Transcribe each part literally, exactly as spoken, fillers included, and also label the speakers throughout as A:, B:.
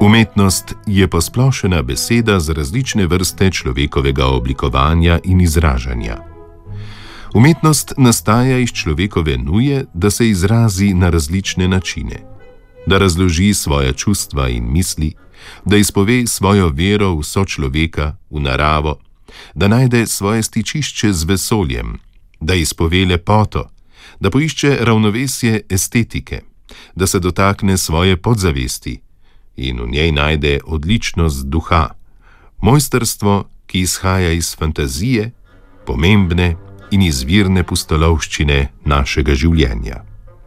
A: Umetnost je posplošena beseda za različne vrste človekovega oblikovanja in izražanja. Umetnost nastaja iz človekove nuje, da se izrazi na različne načine, da razloži svoja čustva in misli, da izpove svojo vero v sočloveka, v naravo, da najde svoje stičišče z vesoljem, da izpove lepoto, da poišče ravnovesje estetike, da se dotakne svoje podzavesti in v njej najde odličnost duha, mojstrstvo, ki izhaja iz fantazije, pomembne in izvirne pustolovščine našega življenja.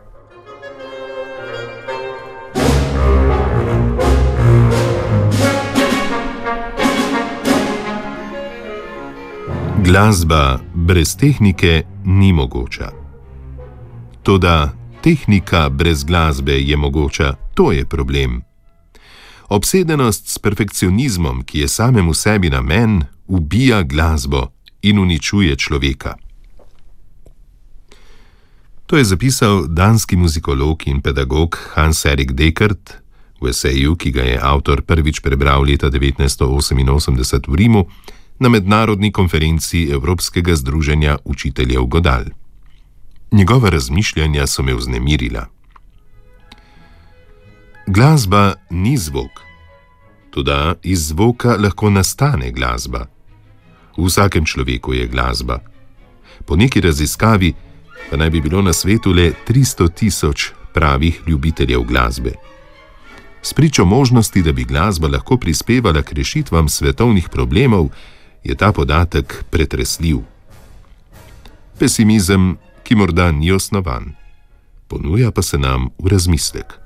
A: Glasba brez tehnike ni mogoča. Toda tehnika brez glasbe je mogoča, to je problem. Obsedenost s perfekcionizmom, ki je samemu sebi namen, ubija glasbo in uničuje človeka. To je zapisal danski muzikolog in pedagog Hans-Erik Dekert v eseju, ki ga je avtor prvič prebral leta devetnajststo oseminosemdeset v Rimu na mednarodni konferenci Evropskega združenja učiteljev godal. Njegova razmišljanja so me vznemirila. Glasba ni zvok, toda iz zvoka lahko nastane glasba. V vsakem človeku je glasba. Po neki raziskavi pa naj bi bilo na svetu le tristo tisoč pravih ljubiteljev glasbe. Spričo možnosti, da bi glasba lahko prispevala k rešitvam svetovnih problemov, je ta podatek pretresljiv. Pesimizem, ki morda ni osnovan, ponuja pa se nam v razmislek.